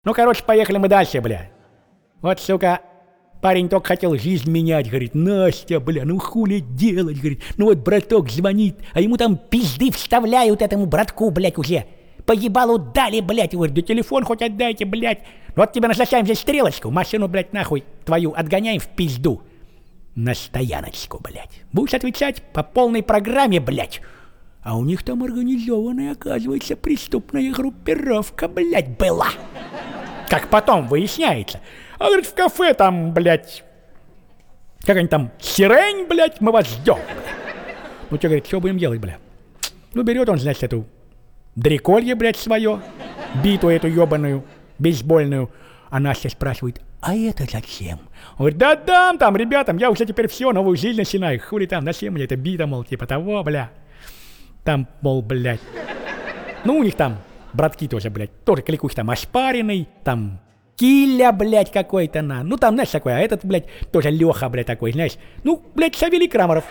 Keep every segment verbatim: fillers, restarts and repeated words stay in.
Ну, короче, поехали мы дальше, бля. Вот, сука, парень только хотел жизнь менять, говорит, Настя, бля, ну хули делать, говорит. Ну вот браток звонит, а ему там пизды вставляют этому братку, блядь, уже. По ебалу дали, блядь, говорит, да телефон хоть отдайте, блядь. Вот тебе назначаем здесь стрелочку, машину, блядь, нахуй твою отгоняем в пизду. На стояночку, блядь. Будешь отвечать по полной программе, блядь. А у них там организованная, оказывается, преступная группировка, блядь, была. Как потом выясняется. А, говорит, в кафе там, блядь, как-нибудь там, сирень, блядь, мы вас ждем, блядь. Ну, что, говорит, что будем делать, блядь? Ну, берет он, значит, эту дреколье, блядь, свое, биту эту ебаную, бейсбольную. А Настя спрашивает, а это зачем? Он говорит, да дам там, ребятам, я уже теперь все, новую жизнь начинаю. Хули там, зачем мне это бита, мол, типа того, бля. Там, мол, блядь. Ну, у них там братки тоже, блядь, тоже кликух там ошпаренный, там Киля, блядь, какой-то на. Ну, там, знаешь, такой, а этот, блядь, тоже Леха, блядь, такой, знаешь. Ну, блядь, Савелий Крамаров.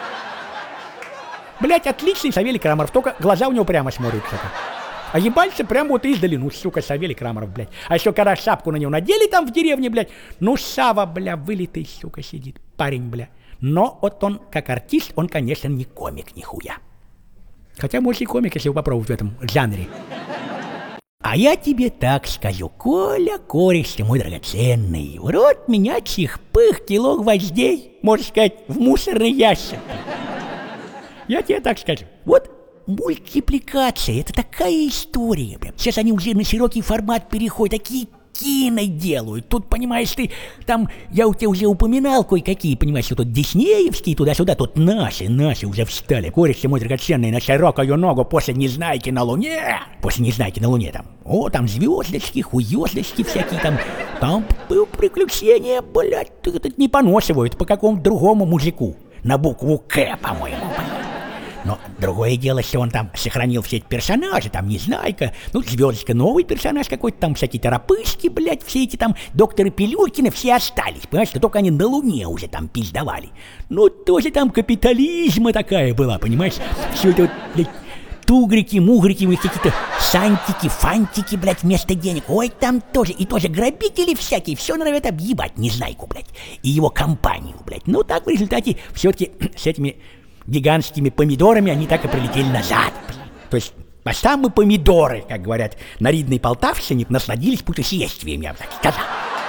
Блядь, отличный Савелий Крамаров, только глаза у него прямо смотрят, сука. А ебальцы прямо вот издали, ну, сука, Савелий Крамаров, блядь. А еще когда шапку на него надели там в деревне, блядь, ну, Сава, бля, вылитый, сука, сидит, парень, бля. Но вот он, как артист, он, конечно, не комик, нихуя. Хотя, может, и комик, если вы попробуете в этом жанре. А я тебе так скажу, Коля, кореш ты мой драгоценный, в рот меня чих-пых, кило гвоздей, можно сказать, в мусорный ящик. Я тебе так скажу. Вот мультипликация, это такая история, бля. Сейчас они уже на широкий формат переходят, такие кино делают. Тут, понимаешь, ты, там, я у тебя уже упоминал кое-какие, понимаешь, что тут диснеевские туда-сюда, тут наши, наши уже встали. Кореш ты мой драгоценный, на широкую ногу после Незнайки на Луне. После Незнайки на Луне там. О, там звездочки, хуёздочки всякие там. Там приключения, блядь, это не по Носову, это по какому-то другому мужику. На букву К, по-моему. Но другое дело, что он там сохранил все эти персонажи, там Незнайка, ну, Звездочка, новый персонаж какой-то, там всякие торопышки, блядь, все эти там докторы Пилюлькины, все остались, понимаешь, что только они на Луне уже там пиздовали. Ну, тоже там капитализма такая была, понимаешь, все это вот, блядь, тугрики, мугрики, вот какие-то сантики, фантики, блядь, вместо денег, ой, там тоже, и тоже грабители всякие, все норовят объебать Незнайку, блядь, и его компанию, блядь. Ну, так в результате все-таки с этими гигантскими помидорами они так и прилетели назад. То есть, а сам мы помидоры, как говорят на ридной Полтавщине, насладились путешествием, я бы так сказал.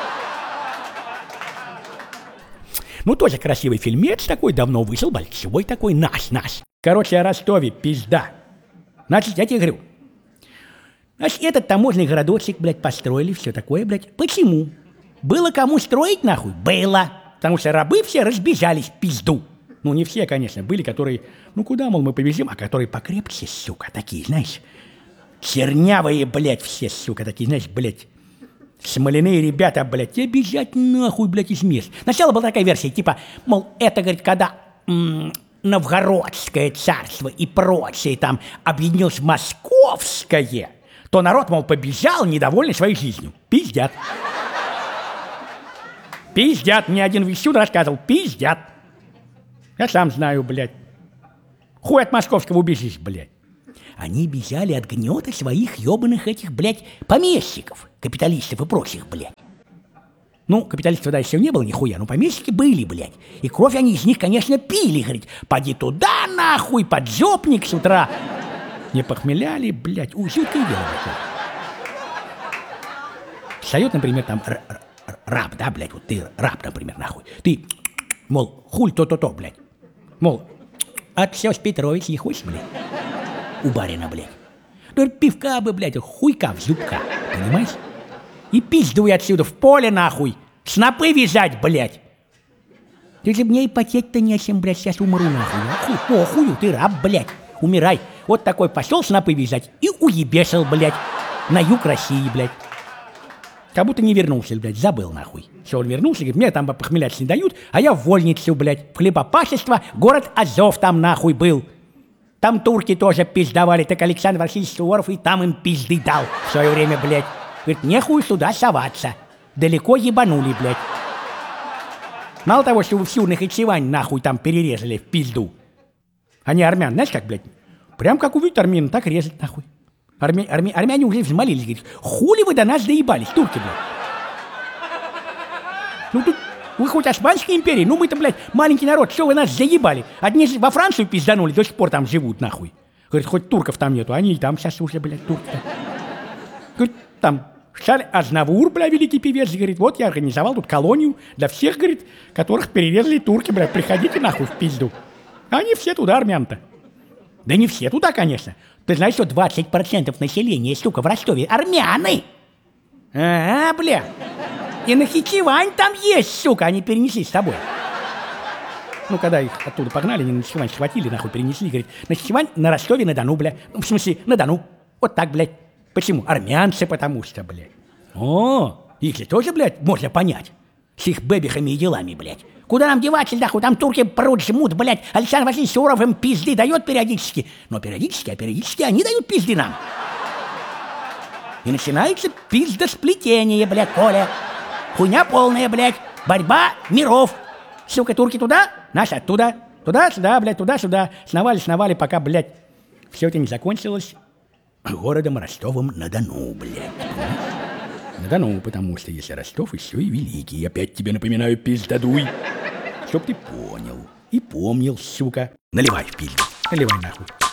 Ну, тоже красивый фильмец такой, давно вышел, большой такой, наш, наш. Короче, о Ростове, пизда. Значит, я тебе говорю, значит, этот таможенный городочек, блядь, построили, все такое, блядь. Почему? Было кому строить, нахуй? Было. Потому что рабы все разбежались в пизду. Ну, не все, конечно, были, которые, ну, куда, мол, мы повезем, а которые покрепче, сука, такие, знаешь, чернявые, блядь, все, сука, такие, знаешь, блядь, смоляные ребята, блядь, те бежать нахуй, блядь, из мест. Сначала была такая версия, типа, мол, это, говорит, когда м- Новгородское царство и прочее там объединилось в Московское, то народ, мол, побежал, недовольный своей жизнью. Пиздят. Пиздят, мне один вещун рассказывал, пиздят. Я сам знаю, блядь. Хуй от московского убежишь, блядь. Они бежали от гнета своих ебаных этих, блядь, помещиков, капиталистов и прочих, блядь. Ну, капиталистов тогда еще не было нихуя, но помещики были, блядь. И кровь они из них, конечно, пили, говорит. Поди туда, нахуй, поджопник с утра. Не похмеляли, блядь. Ой, жуткое дело такое. Встает, например, там р- р- раб, да, блядь, вот ты раб, например, нахуй. Ты, мол, хуль то-то-то, блядь. Мол, отсёс Петрович не хочешь, блядь? У барина, блядь. Ну, пивка бы, блядь, хуйка в зубка, понимаешь? И пиздуй отсюда в поле, нахуй. Снопы вязать, блядь. Ты же мне и потеть-то нечем, блядь, сейчас умру, нахуй. Хуй, похую, ты раб, блядь. Умирай. Вот такой пошел снопы вязать и уебешил, блядь. На юг России, блядь. Как будто не вернулся, блядь, забыл, нахуй. Все, он вернулся, говорит, мне там похмелять не дают, а я в вольницу, блядь, в хлебопашество, город Азов там, нахуй, был. Там турки тоже пиздовали, так Александр Васильевич Суворов и там им пизды дал в свое время, блядь. Говорит, нехуй сюда соваться. Далеко ебанули, блядь. Мало того, что вы всю Нахичевань, нахуй, там перерезали в пизду. Они армян, знаешь как, блядь, прям как увидят армян, так резать, нахуй. Армя... Армя... Армяне уже взмолились, говорит, хули вы до нас доебались, турки, блядь. Ну тут вы хоть Османской империи, ну мы-то, блядь, маленький народ, что вы нас заебали? Одни во Францию пизданули, до сих пор там живут, нахуй. Говорит, хоть турков там нету, они и там сейчас уже, блядь, турки-то. Говорит, там Шарль Азнавур, бля, великий певец, говорит, вот я организовал тут колонию для всех, говорит, которых перерезали турки, бля, приходите нахуй в пизду. Они все туда, армян-то. Да не все туда, конечно. Ты знаешь, что двадцать процентов населения, сука, в Ростове армяны? А, бля. И Нахичевань там есть, сука, они перенесли с тобой. Ну, когда их оттуда погнали, они Нахичевань схватили, нахуй, перенесли, говорит, Нахичевань на Ростове-на-Дону, бля. В смысле, на Дону. Вот так, блядь. Почему? Армянцы, потому что, блядь. О, их же тоже, блядь, можно понять. С их бэбихами и делами, блядь. Куда нам деваться, нахуй, там турки прут, жмут, блядь. Александр Васильевич Суров им пизды дает периодически. Но периодически, а периодически они дают пизды нам. И начинается пиздосплетение, блядь, Коля. Хуйня полная, блядь. Борьба миров. Сука, турки туда, наши оттуда. Туда-сюда, блядь, туда-сюда. Сновали-сновали, пока, блядь, все это не закончилось городом Ростовом-на-Дону, блядь. На-Дону, потому что если Ростов еще и великий. Опять тебе напоминаю, пиздодуй. Чтоб ты понял и помнил, сука. Наливай в пизду. Наливай нахуй.